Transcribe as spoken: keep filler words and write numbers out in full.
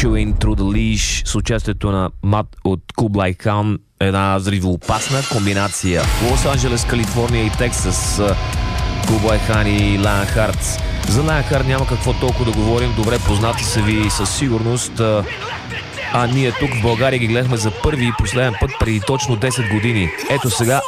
Chewing Through the Leash с участието на Мат от Кублай Хан. Една взривоопасна комбинация. Лос-Анджелес, Калифорния и Тексас. Кублай Хан и Лайън Харт. За Лайън Харт няма какво толкова да говорим. Добре познати са ви със сигурност. А ние тук в България ги гледахме за първи и последен път преди точно десет години. Ето сега